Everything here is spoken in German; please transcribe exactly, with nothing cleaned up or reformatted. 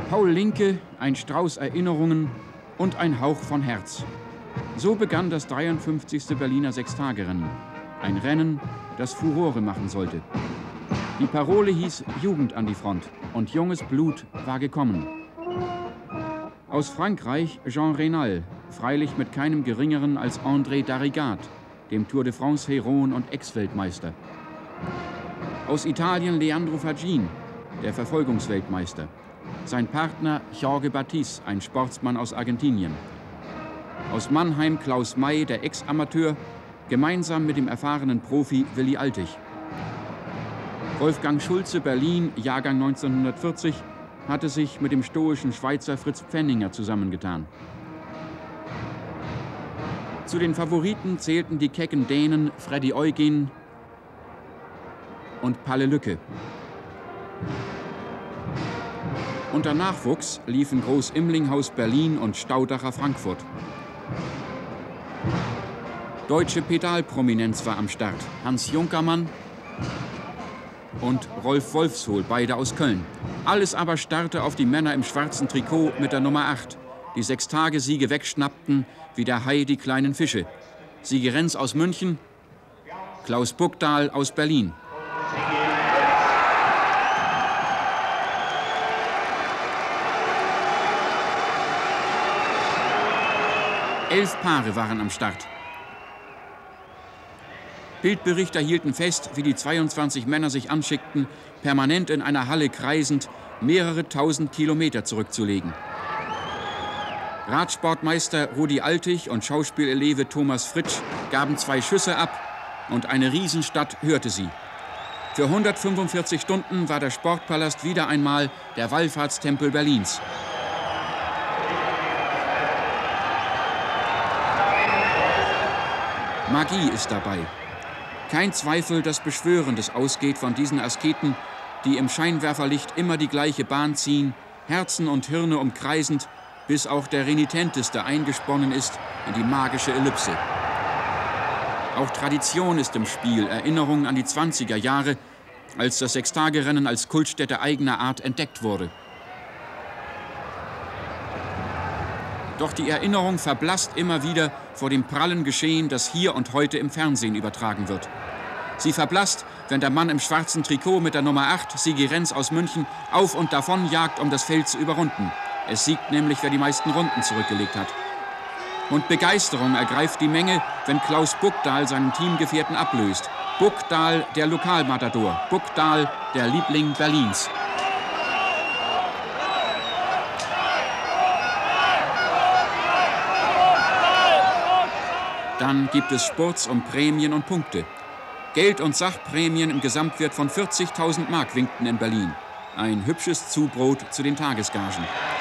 Paul Linke, ein Strauß Erinnerungen und ein Hauch von Herz. So begann das dreiundfünfzigste Berliner Sechstagerennen. Ein Rennen, das Furore machen sollte. Die Parole hieß Jugend an die Front und junges Blut war gekommen. Aus Frankreich Jean Renal, freilich mit keinem geringeren als André Darrigat, dem Tour de France-Heron und Ex-Weltmeister. Aus Italien Leandro Fagin, der Verfolgungsweltmeister. Sein Partner Jorge Batiz, ein Sportsmann aus Argentinien. Aus Mannheim Klaus May, der Ex-Amateur, gemeinsam mit dem erfahrenen Profi Willi Altig. Wolfgang Schulze, Berlin, Jahrgang neunzehnhundertvierzig, hatte sich mit dem stoischen Schweizer Fritz Pfenninger zusammengetan. Zu den Favoriten zählten die kecken Dänen Freddy Eugen und Palle Lücke. Unter Nachwuchs liefen Groß Imlinghaus Berlin und Staudacher Frankfurt. Deutsche Pedalprominenz war am Start. Hans Junkermann und Rolf Wolfshohl, beide aus Köln. Alles aber starrte auf die Männer im schwarzen Trikot mit der Nummer acht, die Sechstagesiege wegschnappten wie der Hai die kleinen Fische. Sigi Renz aus München, Klaus Buckdahl aus Berlin. Elf Paare waren am Start. Bildberichter hielten fest, wie die zweiundzwanzig Männer sich anschickten, permanent in einer Halle kreisend mehrere tausend Kilometer zurückzulegen. Radsportmeister Rudi Altig und Schauspieleleve Thomas Fritsch gaben zwei Schüsse ab und eine Riesenstadt hörte sie. Für hundertfünfundvierzig Stunden war der Sportpalast wieder einmal der Wallfahrtstempel Berlins. Magie ist dabei. Kein Zweifel, dass Beschwörendes ausgeht von diesen Asketen, die im Scheinwerferlicht immer die gleiche Bahn ziehen, Herzen und Hirne umkreisend, bis auch der Renitenteste eingesponnen ist in die magische Ellipse. Auch Tradition ist im Spiel, Erinnerung an die zwanziger Jahre, als das Sechstagerennen als Kultstätte eigener Art entdeckt wurde. Doch die Erinnerung verblasst immer wieder vor dem prallen Geschehen, das hier und heute im Fernsehen übertragen wird. Sie verblasst, wenn der Mann im schwarzen Trikot mit der Nummer acht, Sigi Renz aus München, auf und davon jagt, um das Feld zu überrunden. Es siegt nämlich, wer die meisten Runden zurückgelegt hat. Und Begeisterung ergreift die Menge, wenn Klaus Buckdahl seinen Teamgefährten ablöst. Buckdahl, der Lokalmatador. Buckdahl, der Liebling Berlins. Dann gibt es Spurts um Prämien und Punkte. Geld- und Sachprämien im Gesamtwert von vierzigtausend Mark winkten in Berlin. Ein hübsches Zubrot zu den Tagesgagen.